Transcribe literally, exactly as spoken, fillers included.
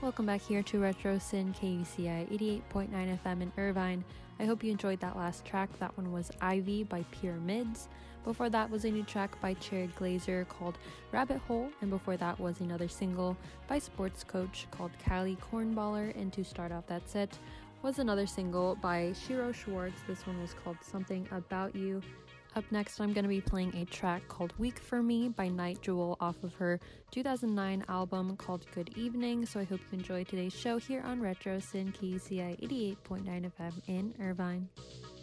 Welcome back here to Retro Sin K U C I eighty-eight point nine F M in Irvine. I hope you enjoyed that last track. That one was Ivy by Pyramids. Before that was a new track by Cherry Glazer called Rabbit Hole, and before that was another single by Sports Coach called Cali Cornballer, and to start off that set was another single by Shiro Schwartz. This one was called Something About You. Up next, I'm going to be playing a track called Weak for Me by Night Jewel off of her two thousand nine album called Good Evening. So I hope you enjoy today's show here on Retro Sin K U C I eighty-eight point nine F M in Irvine.